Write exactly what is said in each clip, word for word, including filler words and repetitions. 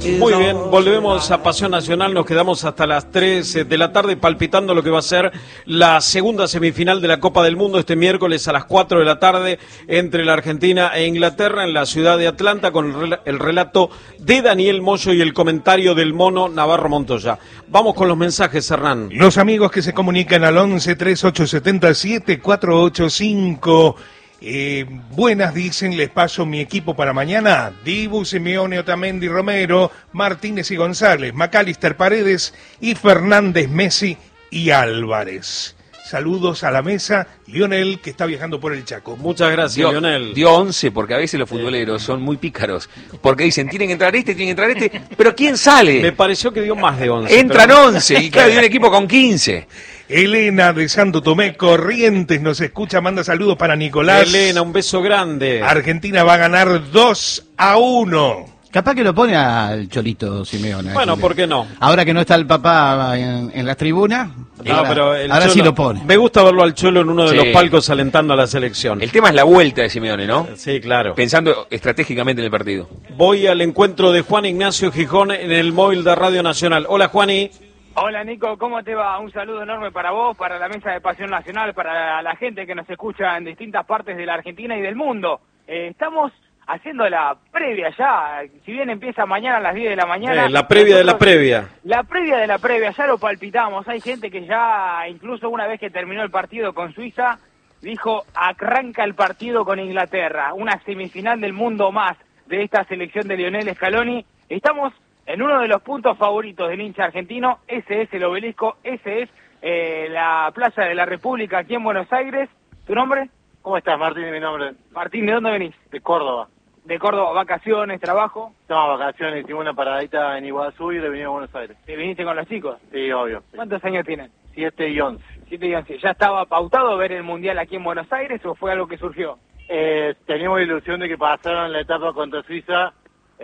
Muy bien, volvemos a Pasión Nacional, nos quedamos hasta las tres de la tarde palpitando lo que va a ser la segunda semifinal de la Copa del Mundo este miércoles a las cuatro de la tarde entre la Argentina e Inglaterra en la ciudad de Atlanta con el relato de Daniel Moyo y el comentario del Mono Navarro Montoya. Vamos con los mensajes, Hernán. Los amigos que se comunican al once, treinta y ocho setenta y siete, cuatrocientos ochenta y cinco. Eh, buenas, dicen, les paso mi equipo para mañana: Dibu, Simeone, Otamendi, Romero, Martínez y González, McAllister, Paredes y Fernández, Messi y Álvarez. Saludos a la mesa, Lionel, que está viajando por el Chaco. Muchas gracias, dio, Lionel. Dio once, porque a veces los futboleros son muy pícaros, porque dicen, tienen que entrar este, tienen que entrar este, pero ¿quién sale? Me pareció que dio más de once. Entran pero... once, y claro, hay un equipo con quince. Elena de Santo Tomé, Corrientes, nos escucha, manda saludos para Nicolás. Elena, un beso grande. Argentina va a ganar dos a uno. Capaz que lo pone al Cholito Simeone. Bueno, ¿por qué no? Ahora que no está el papá en, en las tribunas, no, ahora, pero el ahora Cholo, sí lo pone. Me gusta verlo al Cholo en uno de Sí. los palcos alentando a la selección. El tema es la vuelta de Simeone, ¿no? Sí, claro. Pensando estratégicamente en el partido. Voy al encuentro de Juan Ignacio Gijón en el móvil de Radio Nacional. Hola, Juani. Hola Nico, ¿cómo te va? Un saludo enorme para vos, para la mesa de Pasión Nacional, para la gente que nos escucha en distintas partes de la Argentina y del mundo. Eh, estamos haciendo la previa ya, si bien empieza mañana a las diez de la mañana. Eh, la previa de la previa. La previa de la previa, ya lo palpitamos. Hay gente que ya, incluso una vez que terminó el partido con Suiza, dijo, arranca el partido con Inglaterra, una semifinal del mundo más de esta selección de Lionel Scaloni. Estamos en uno de los puntos favoritos del hincha argentino, ese es el Obelisco, ese es eh, la Plaza de la República aquí en Buenos Aires. ¿Tu nombre? ¿Cómo estás, Martín? Es mi nombre. Martín, ¿de dónde venís? De Córdoba. De Córdoba, vacaciones, trabajo. Estamos vacaciones, hicimos una paradita en Iguazú y le vinimos a Buenos Aires. ¿Te viniste con los chicos? Sí, obvio. Sí. ¿Cuántos años tienen? Siete y once. Siete y once. ¿Ya estaba pautado ver el Mundial aquí en Buenos Aires o fue algo que surgió? Eh, teníamos la ilusión de que pasaran la etapa contra Suiza,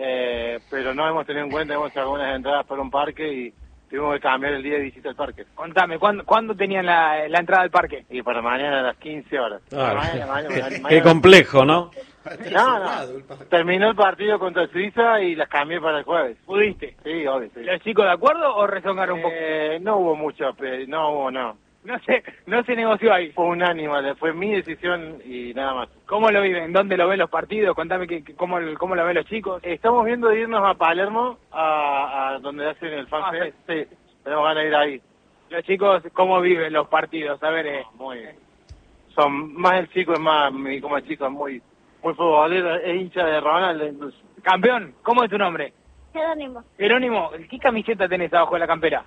eh, pero no hemos tenido en cuenta, hemos algunas entradas para un parque y tuvimos que cambiar el día de visita al parque. Contame, ¿cuándo, ¿cuándo tenían la, la entrada al parque? Y para mañana a las quince horas. Ah, mañana, mañana, qué, mañana, qué complejo, ¿no? No, no. Terminó el partido contra Suiza y las cambié para el jueves. ¿Pudiste? Sí, obvio. Sí. ¿Los chicos de acuerdo o rezongaron un poco? Eh, no hubo mucho, pe- no hubo, no. No sé, no se negoció ahí. Fue unánime, fue mi decisión y nada más. ¿Cómo lo viven? ¿Dónde lo ven los partidos? Contame que, que, cómo, cómo lo ven los chicos. Estamos viendo de irnos a Palermo, a, a donde hacen el Fan Ah, Fest. Sí, tenemos ganas de ir ahí. Los chicos, ¿cómo viven los partidos? A ver, eh, Muy bien. Son, más el chico es más, mi como el chico es muy, muy futbolero, es hincha de Ronaldo incluso. campeón, ¿cómo es tu nombre? Jerónimo, Jerónimo, ¿qué camiseta tenés abajo de la campera?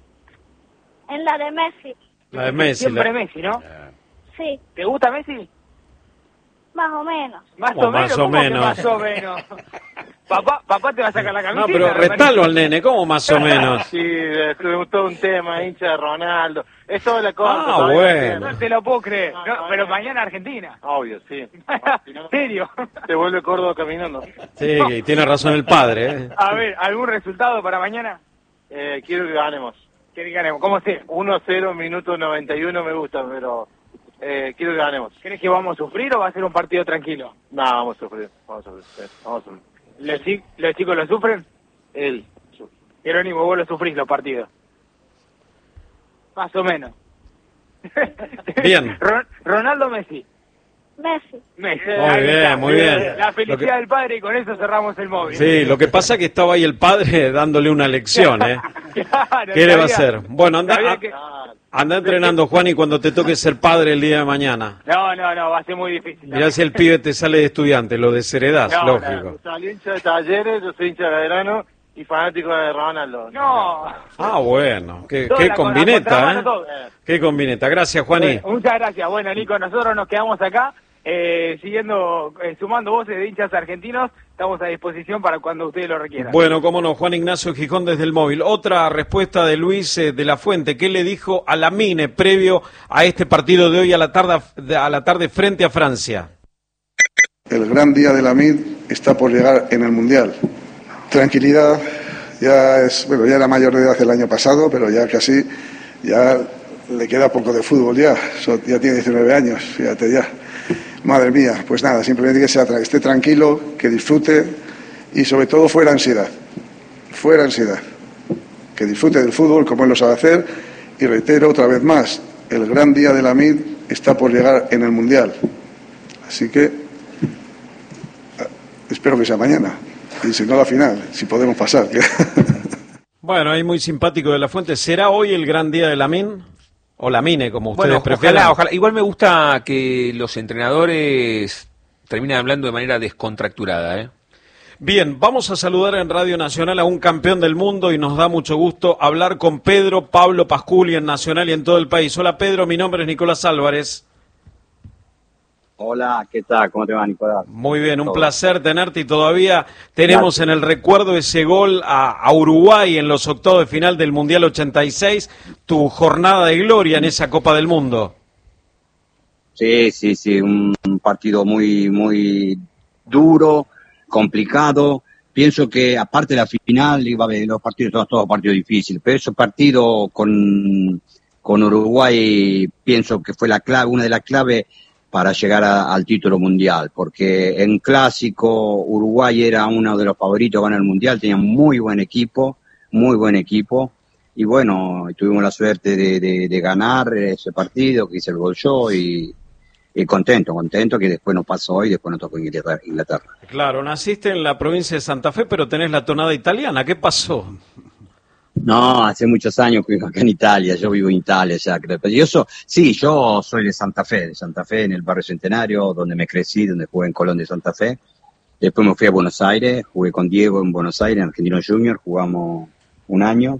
en la de Messi. La de Messi. Siempre la- Messi, ¿no? Sí, ¿Te gusta Messi? más o menos. Más ¿Cómo o menos, más o ¿cómo que menos? más o menos? Papá, papá te va a sacar la No, camiseta. pero me parece. retalo al nene, ¿cómo más o menos? Sí, es todo un tema, hincha de Ronaldo. Es toda la cosa. Ah, todavía bueno. no No te lo puedo creer. No, No, no, pero no. mañana Argentina. Obvio, sí. Si no, ¿Serio? te vuelve Córdoba caminando. Sí, que tiene razón el padre, ¿eh? A ver, ¿algún resultado para mañana? Eh, quiero que ganemos. ¿Qué ganemos? ¿Cómo sé? uno cero, minuto noventa y uno me gusta, pero eh, quiero que ganemos. ¿Crees que vamos a sufrir o va a ser un partido tranquilo? No, vamos a sufrir, vamos a sufrir, sí, vamos a sufrir. ¿Los, chi- los chicos lo sufren? Él. Jerónimo, vos lo sufrís los partidos. Más o menos. Bien. Ron- Ronaldo Messi. Messi. Messi. Muy Ahí bien, está. muy bien. La felicidad Lo que- del padre y con eso cerramos el móvil. Sí, lo que pasa es que estaba ahí el padre dándole una lección, ¿eh? Claro, ¿Qué le va a sabía- hacer? Bueno, anda, sabía a- que- anda entrenando, Juan, y cuando te toque ser padre el día de mañana. No, no, no, va a ser muy difícil. Mirá si el pibe te sale de estudiante, lo desheredás, No, lógico. Salí hincha de Talleres, yo soy hincha de Verano y fanático de Ronaldo. No. Ah, bueno, qué, Toda qué la- con la combineta, contramano, ¿eh? todo. Qué combineta. Gracias, Juaní. Bueno, muchas gracias. Bueno, Nico, nosotros nos quedamos acá, eh, siguiendo, eh, sumando voces de hinchas argentinos. Estamos a disposición para cuando ustedes lo requieran. Bueno, cómo no, Juan Ignacio Gijón desde el móvil. Otra respuesta de Luis eh, de la Fuente. ¿Qué le dijo a Lamine previo a este partido de hoy a la tarde, a la tarde frente a Francia? El gran día de Lamine está por llegar en el Mundial. Tranquilidad, ya es, bueno, ya era mayor de edad el año pasado, pero ya casi, ya le queda poco de fútbol ya, so- ya tiene diecinueve años, fíjate ya. Madre mía, pues nada, simplemente que sea, tra- esté tranquilo, que disfrute y sobre todo fuera ansiedad. fuera ansiedad, que disfrute del fútbol como él lo sabe hacer, y reitero otra vez más, el gran día de la M I D está por llegar en el Mundial, así que espero que sea mañana, y si no la final, si podemos pasar. Bueno, ahí muy simpático de la Fuente. ¿Será hoy el gran día de Lamine? O Lamine, como ustedes bueno, prefieran. Ojalá, ojalá. Igual me gusta que los entrenadores terminen hablando de manera descontracturada, ¿eh? Bien, vamos a saludar en Radio Nacional a un campeón del mundo y nos da mucho gusto hablar con Pedro Pablo Pasculi en Nacional y en todo el país. Hola Pedro, mi nombre es Nicolás Álvarez. Hola, ¿qué tal? ¿Cómo te va, Nicolás? Muy bien, un placer tenerte y todavía tenemos en el recuerdo ese gol a, a Uruguay en los octavos de final del Mundial ochenta y seis, tu jornada de gloria en esa Copa del Mundo. Sí, sí, sí, un partido muy, muy duro, complicado. Pienso que aparte de la final, iba a ver, los partidos son todos partidos difíciles, pero ese partido con, con Uruguay pienso que fue la clave, una de las claves para llegar a, al título mundial, porque en clásico Uruguay era uno de los favoritos a ganar el mundial, tenía muy buen equipo, muy buen equipo, y bueno, tuvimos la suerte de, de, de ganar ese partido, que hice el gol yo, y, y contento, contento que después nos pasó hoy, después nos tocó Inglaterra, Inglaterra. Claro, naciste en la provincia de Santa Fe, pero tenés la tonada italiana, ¿qué pasó? No, hace muchos años que vivo acá en Italia, yo vivo en Italia ya, creo. Pero yo so, sí, yo soy de Santa Fe, de Santa Fe, en el barrio Centenario, donde me crecí, donde jugué en Colón de Santa Fe. Después me fui a Buenos Aires, jugué con Diego en Buenos Aires, en Argentino Junior, jugamos un año.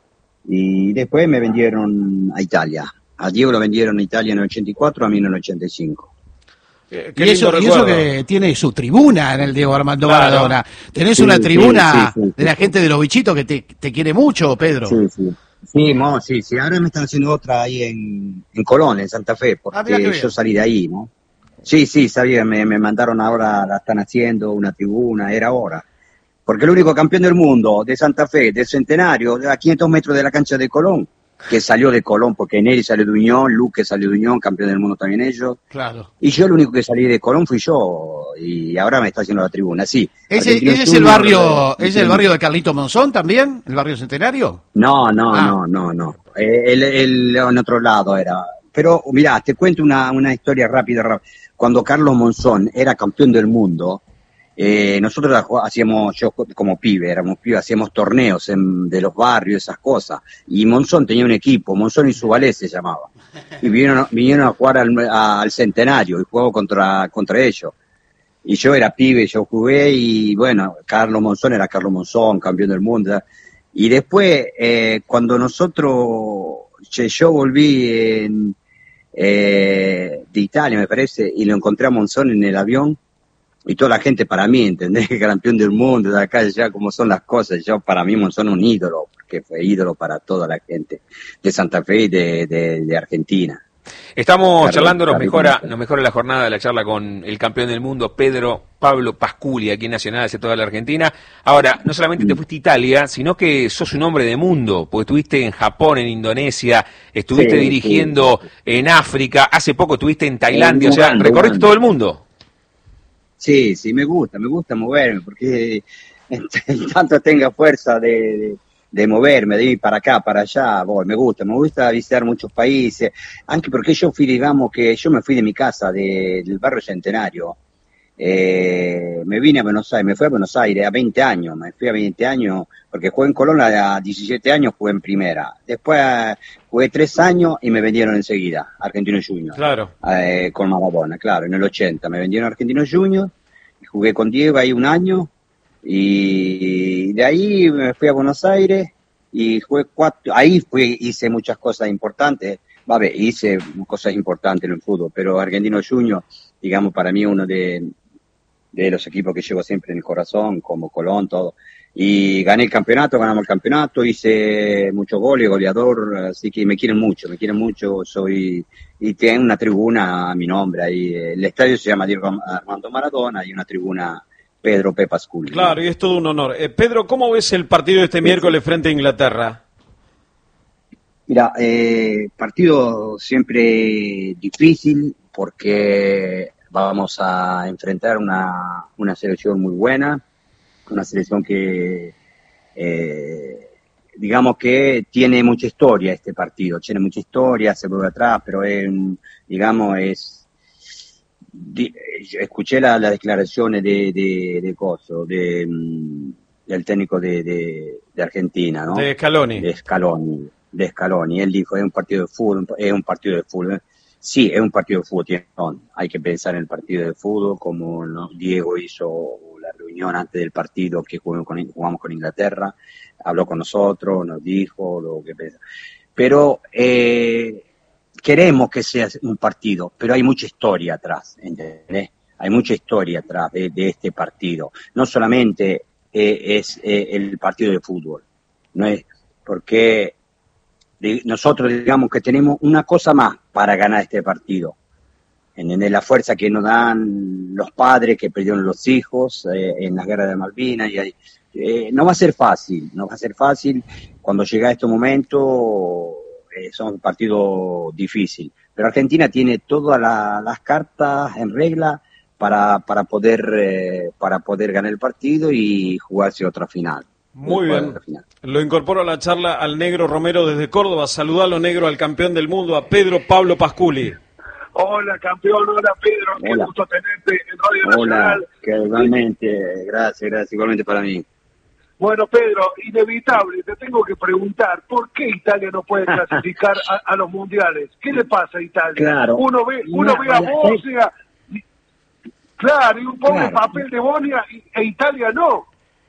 Y después me vendieron a Italia. A Diego lo vendieron a Italia en el ochenta y cuatro, a mí en el ochenta y cinco. Eh, y, eso, y eso que tiene su tribuna en el Diego Armando Claro. Maradona. Tenés Sí, una sí, tribuna sí, sí, sí. de la gente de los bichitos que te, te quiere mucho, Pedro. Sí, sí. Sí, mo, sí, sí. Ahora me están haciendo otra ahí en, en Colón, en Santa Fe, porque Ah, mirá qué bien. yo salí de ahí, ¿no? Sí, sí, sabía, me, me mandaron ahora, la están haciendo, una tribuna, era hora. Porque el único campeón del mundo de Santa Fe, del Centenario, a quinientos metros de la cancha de Colón, que salió de Colón, porque Neri salió de Unión, Luque salió de Unión, campeón del mundo también ellos. Claro. Y yo el único que salí de Colón fui yo, y ahora me está haciendo la tribuna, sí. ¿Ese, Argentino ese es el Junior, barrio, eh, es el barrio de Carlito Monzón también? ¿El barrio Centenario? No, no, Ah. no, no, no. Eh, él, él en otro lado era. Pero mirá, te cuento una, una historia rápida, rápida. Cuando Carlos Monzón era campeón del mundo, eh, nosotros hacíamos, yo como pibe, éramos pibes, hacíamos torneos en, de los barrios, esas cosas. Y Monzón tenía un equipo, Monzón y Subalé se llamaba. Y vinieron, vinieron a jugar al, a- al Centenario y jugamos contra, contra ellos. Y yo era pibe, yo jugué y bueno, Carlos Monzón era Carlos Monzón, campeón del mundo. Y después, eh, cuando nosotros, che, yo volví en, eh, de Italia, me parece, y lo encontré a Monzón en el avión, y toda la gente para mí, ¿entendés? Campeón del mundo, de acá, ya como son las cosas, yo para mí Monzón un ídolo, porque fue ídolo para toda la gente de Santa Fe y de, de, de Argentina. Estamos Claro, charlando, nos claro, mejora, claro. nos mejora la jornada de la charla con el campeón del mundo, Pedro Pablo Pasculi, aquí en Nacional, hacia toda la Argentina. Ahora, no solamente te fuiste a Italia, sino que sos un hombre de mundo, porque estuviste en Japón, en Indonesia, estuviste Sí, dirigiendo sí. en África, hace poco estuviste en Tailandia, En o sea, Uganda, recorriste Uganda. todo el mundo. Sí, sí, me gusta, me gusta moverme, porque tanto tenga fuerza de, de, de moverme, de ir para acá, para allá, voy, me gusta, me gusta visitar muchos países, aunque porque yo fui, digamos, que yo me fui de mi casa, de, del barrio Centenario, eh, me vine a Buenos Aires, me fui a Buenos Aires a veinte años, me fui a veinte años, porque jugué en Colón a diecisiete años, jugué en primera, después eh, jugué tres años y me vendieron enseguida, Argentino Junior. Claro. Eh, con Maradona, claro, en el ochenta me vendieron a Argentino Junior, y jugué con Diego ahí un año, y de ahí me fui a Buenos Aires, y jugué cuatro, ahí fui, hice muchas cosas importantes, va a ver, hice cosas importantes en el fútbol, pero Argentino Junior, digamos, para mí uno de, de los equipos que llevo siempre en el corazón, como Colón, todo. Y gané el campeonato, ganamos el campeonato, hice muchos goles, goleador, así que me quieren mucho, me quieren mucho, soy, y tienen una tribuna a mi nombre ahí, el estadio se llama Diego Armando Maradona, y una tribuna Pedro P. Pasculi. Claro, y es todo un honor. Eh, Pedro, ¿cómo ves el partido de este miércoles frente a Inglaterra? Mira, eh, partido siempre difícil porque vamos a enfrentar una, una selección muy buena, una selección que, eh, digamos que tiene mucha historia este partido, tiene mucha historia, se vuelve atrás, pero es, digamos, es... Di, escuché las la declaraciones de, de, de Coso, de, del técnico de, de, de Argentina, ¿no? De Scaloni. De Scaloni, de Scaloni. Él dijo, es un partido de fútbol, es un partido de fútbol. Sí, es un partido de fútbol, tiene razón. Hay que pensar en el partido de fútbol, como ¿no? Diego hizo la reunión antes del partido que jugamos con, jugamos con Inglaterra, habló con nosotros, nos dijo lo que pensa. Pero eh, queremos que sea un partido, pero hay mucha historia atrás, ¿entendés? Hay mucha historia atrás de, de este partido. No solamente eh, es eh, el partido de fútbol, no es porque de, nosotros digamos que tenemos una cosa más para ganar este partido. ¿Entendés? La fuerza que nos dan los padres que perdieron los hijos eh, en la guerra de Malvinas. Y, eh, no va a ser fácil, no va a ser fácil. Cuando llega este momento, eh, son un partido difícil. Pero Argentina tiene todas la, las cartas en regla para, para, poder, eh, para poder ganar el partido y jugarse otra final. Muy bien. Lo incorporo a la charla al negro Romero desde Córdoba. Saludalo, negro, al campeón del mundo, a Pedro Pablo Pasculi. Hola, campeón. Hola, Pedro. Qué Hola. gusto tenerte en Radio Hola, Nacional. que igualmente, gracias, gracias, igualmente para mí. Bueno, Pedro, inevitable, te tengo que preguntar, ¿por qué Italia no puede clasificar a, a los mundiales? ¿Qué le pasa a Italia? Claro. Uno ve, uno No, ve a la- Bosnia, y- claro, y un poco Claro. papel de Bosnia, y, e Italia no.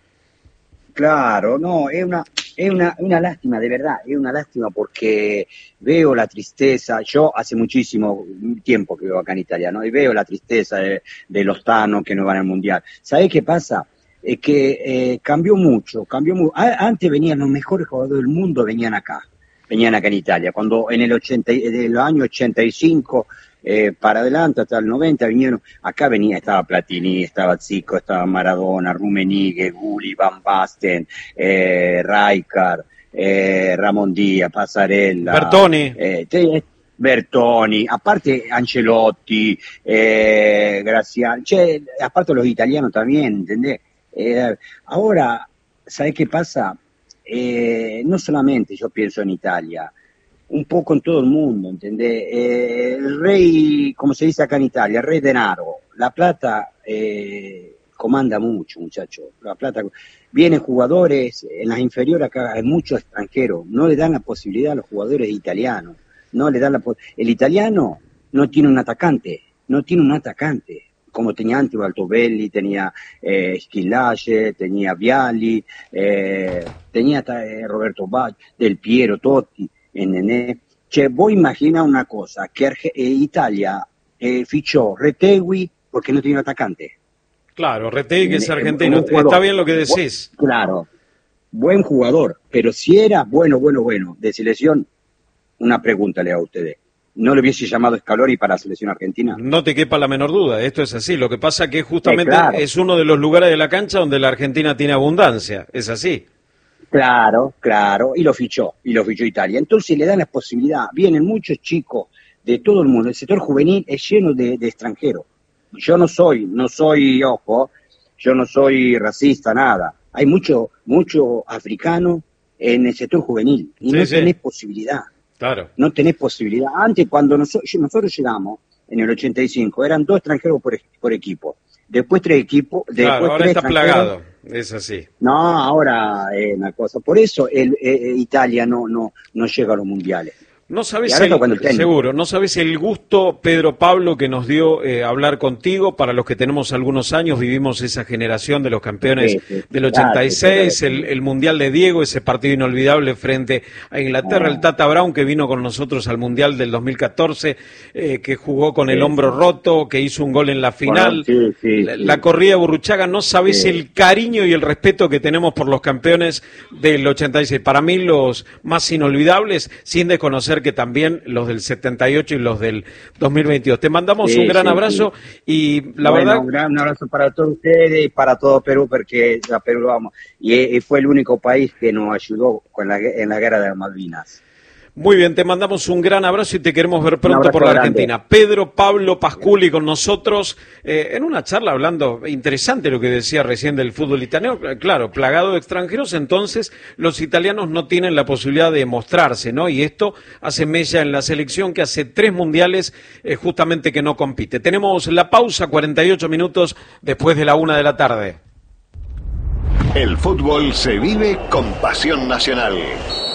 Claro, no, es una, es una, una lástima, de verdad, es una lástima porque veo la tristeza, yo hace muchísimo tiempo que vivo acá en Italia, ¿no? Y veo la tristeza de, de los tanos que no van al Mundial. ¿Sabés qué pasa? Es que eh, cambió mucho, cambió mucho. Antes venían los mejores jugadores del mundo, venían acá, venían acá en Italia. Cuando en el ochenta, del año ochenta y cinco eh, para adelante, hasta el noventa, vinieron, acá venía, estaba Platini, estaba Zico, estaba Maradona, Rummenigge, Gulli, Van Basten, eh, Rijkaard, eh, Ramon Díaz, Passarella, Bertoni. eh, te- Bertoni, aparte Ancelotti, eh, Graziani, cioè, aparte los italianos también, ¿entendés? Eh, ahora, ¿sabes qué pasa? Eh, no solamente yo pienso en Italia, un poco en todo el mundo, ¿entendés? Eh, el rey, como se dice acá en Italia, el rey denaro, la plata eh, comanda mucho, muchachos, la plata, vienen jugadores, en las inferiores acá hay muchos extranjeros, no le dan la posibilidad a los jugadores italianos, no le dan la po- el italiano no tiene un atacante, no tiene un atacante, como tenía antes Altobelli, tenía eh, Schillace, tenía Vialli, eh, tenía hasta, eh, Roberto Baggio, Del Piero, Totti, ¿entendés? Cioè, voi immagina una cosa, che Arge- eh, Italia eh, fichó Retegui porque no tiene un atacante. Claro, Retegui, que es Eh, argentino. un jugador. Está bien lo que decís. Bu- Claro, buen jugador, pero si era bueno, bueno, bueno, de selección, una pregunta le hago a ustedes. ¿No le hubiese llamado Scaloni para la selección argentina? No te quepa la menor duda, esto es así. Lo que pasa que justamente Eh, claro. es uno de los lugares de la cancha donde la Argentina tiene abundancia. Es así. Claro, claro, y lo fichó, y lo fichó Italia. Entonces le dan la posibilidad, vienen muchos chicos de todo el mundo, el sector juvenil es lleno de, de extranjeros. Yo no soy, no soy, ojo, yo no soy racista, nada. Hay mucho, mucho africano en el sector juvenil, y Sí, no sí. tenés posibilidad, Claro. no tenés posibilidad. Antes, cuando nosotros, nosotros llegamos, en el ochenta y cinco, eran dos extranjeros por, por equipo. Después tres equipos, después Claro, ahora tres está extranjeros. plagado. Es así. No, ahora es una cosa. Por eso el, eh, Italia no, no, no llega a los mundiales. No sabes Y ahora el, está cuando el técnico. seguro, no sabes el gusto, Pedro Pablo, que nos dio eh, hablar contigo. Para los que tenemos algunos años, vivimos esa generación de los campeones Sí, sí. del ochenta y seis, Claro, el, el Mundial de Diego, ese partido inolvidable frente a Inglaterra, Ah. el Tata Brown, que vino con nosotros al Mundial del dos mil catorce, eh, que jugó con el Sí, hombro sí. roto, que hizo un gol en la final. Bueno, sí, sí, la, sí. la corrida de Burruchaga, no sabes Sí. el cariño y el respeto que tenemos por los campeones del ochenta y seis. Para mí los más inolvidables, sin desconocer que también los del setenta y ocho y los del dos mil veintidós. Te mandamos Sí, un gran sí, abrazo y la Bueno, verdad... un gran abrazo para todos ustedes y para todo Perú, porque a Perú vamos. Y, y fue el único país que nos ayudó con la, gue- en la guerra de las Malvinas. Muy bien, te mandamos un gran abrazo y te queremos ver pronto por la grande. Argentina. Pedro Pablo Pasculi con nosotros eh, en una charla hablando, interesante lo que decía recién del fútbol italiano, claro, plagado de extranjeros, entonces los italianos no tienen la posibilidad de mostrarse, ¿no? Y esto hace mella en la selección que hace tres mundiales eh, justamente que no compite. Tenemos la pausa, cuarenta y ocho minutos después de la una de la tarde. El fútbol se vive con pasión nacional.